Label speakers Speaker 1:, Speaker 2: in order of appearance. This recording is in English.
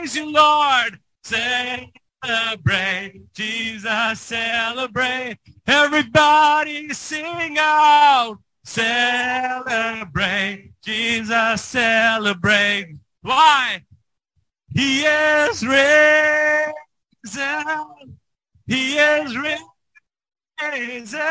Speaker 1: praise you, Lord. Celebrate, Jesus, celebrate. Everybody sing out. Celebrate, Jesus, celebrate. Why? He is risen. He is risen.